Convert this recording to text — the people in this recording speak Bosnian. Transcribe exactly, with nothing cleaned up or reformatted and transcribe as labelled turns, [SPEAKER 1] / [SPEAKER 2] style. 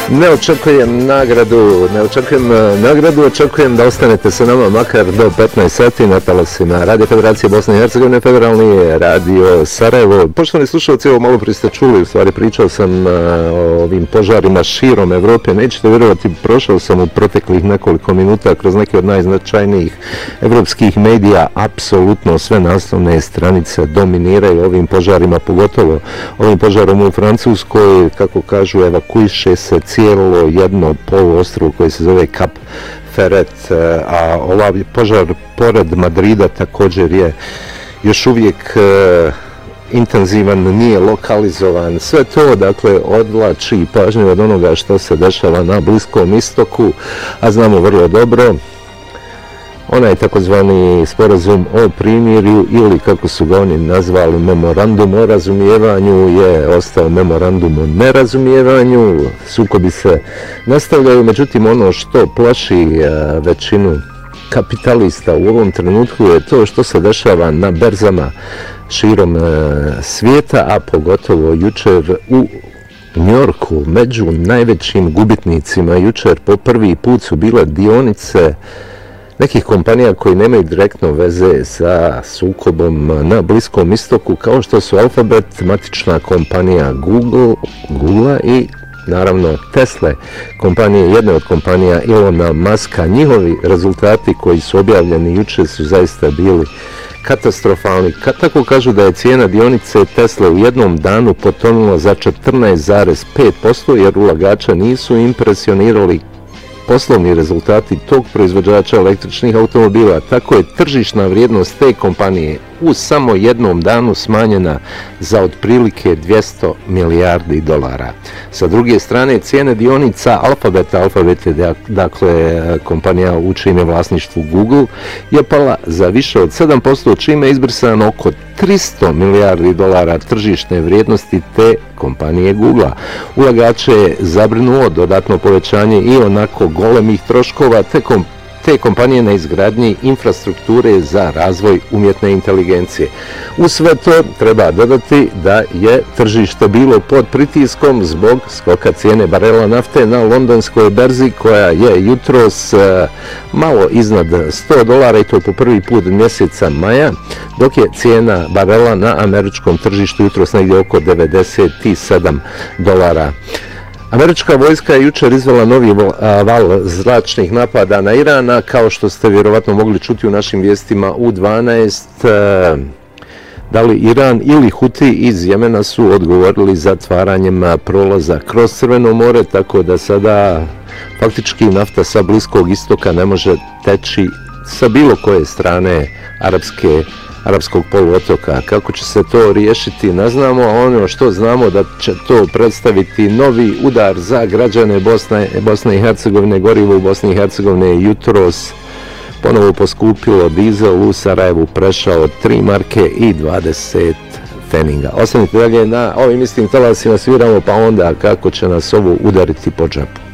[SPEAKER 1] Ne očekujem nagradu, ne očekujem nagradu, očekujem da ostanete sa nama makar do petnaest sati na talasima Radio Federacije Bosne i Hercegovine, Federalni radio Sarajevo. Poštovani slušalci, evo malo prije ste čuli, u stvari pričao sam o ovim požarima širom Evrope. Nećete vjerovati, prošao sam u proteklih nekoliko minuta kroz neke od najznačajnijih evropskih medija. Apsolutno sve naslovne stranice dominiraju ovim požarima, pogotovo ovim požarom u Francuskoj, kako kažu, evakuiše se cijelo jedno poluostrvo koje se zove Kap Ferret, a ovaj požar pored Madrida također je još uvijek uh, intenzivan, nije lokalizovan. Sve to, dakle, odvlači pažnju od onoga što se dešava na Bliskom istoku, a znamo vrlo dobro onaj takozvani sporazum o primirju, ili kako su ga oni nazvali memorandum o razumijevanju, je ostao memorandum o nerazumijevanju. Sukobi se nastavljaju, međutim ono što plaši većinu kapitalista u ovom trenutku je to što se dešava na berzama širom svijeta, a pogotovo jučer u Njorku. Među najvećim gubitnicima jučer po prvi put su bile dionice nekih kompanija koji nemaju direktno veze sa sukobom na Bliskom istoku, kao što su Alphabet, matična kompanija Google, Google i naravno Tesla, kompanije, jedne od kompanija Ilona Muska. Njihovi rezultati koji su objavljeni jučer su zaista bili katastrofalni. Kad tako kažu da je cijena dionice Tesla u jednom danu potonula za četrnaest zarez pet posto, jer ulagača nisu impresionirali poslovni rezultati tog proizvođača električnih automobila. Tako je tržišna vrijednost te kompanije u samo jednom danu smanjena za otprilike dvjesto milijardi dolara. Sa druge strane, cijene dionica Alphabeta, Alphabet je dakle kompanija u čijem je vlasništvu Google, je pala za više od sedam posto, čime je izbrisano oko tristo milijardi dolara tržišne vrijednosti te kompanije Google. Ulagače je zabrinulo dodatno povećanje i onako golemih troškova te kompanije te kompanije na izgradnji infrastrukture za razvoj umjetne inteligencije. U sve to treba dodati da je tržište bilo pod pritiskom zbog skoka cijene barela nafte na londonskoj berzi, koja je jutros malo iznad sto dolara, i to po prvi put mjeseca maja, dok je cijena barela na američkom tržištu jutros negdje oko devedeset sedam dolara. Američka vojska je jučer izvela novi val zračnih napada na Irana, kao što ste vjerovatno mogli čuti u našim vijestima u dvanaest. Da li Iran ili Huti iz Jemena su odgovorili zatvaranjem prolaza kroz Crveno more, tako da sada faktički nafta sa Bliskog istoka ne može teći sa bilo koje strane arapske arapskog poluotoka. Kako će se to riješiti, ne znamo, a ono što znamo da će to predstaviti novi udar za građane Bosne, Bosne i Hercegovine. Gorivo u Bosni i Hercegovine jutros ponovo poskupilo, dizel u Sarajevu prešao tri marke i dvadeset feninga. Ostanite dalje na ovim istim talasima, sviramo pa onda kako će nas ovo udariti po džepu.